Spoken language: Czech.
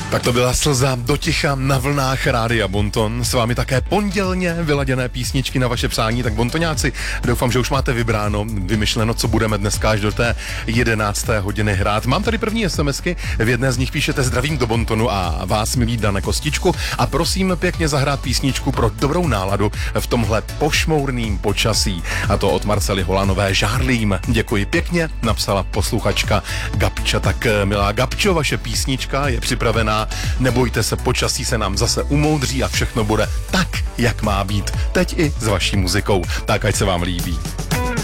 Tak to byla slza do ticha na vlnách Rádia Bonton. S vámi také pondělně vyladěné písničky na vaše přání. Tak bontoňáci, doufám, že už máte vybráno, vymyšleno, co budeme dneska až do té 11. hodiny hrát. Mám tady první SMSky, v jedné z nich píšete zdravím do Bontonu a vás, milí Dane Kostičku, a prosím pěkně zahrát písničku pro dobrou náladu v tomhle pošmourným počasí. A to od Marcely Holanové Žárlím. Děkuji pěkně, napsala posluchačka Gabča. Tak milá Gabčo, vaše písnička je připravená. Nebojte se, počasí se nám zase umoudří a všechno bude tak, jak má být. Teď i s vaší muzikou. Tak ať se vám líbí.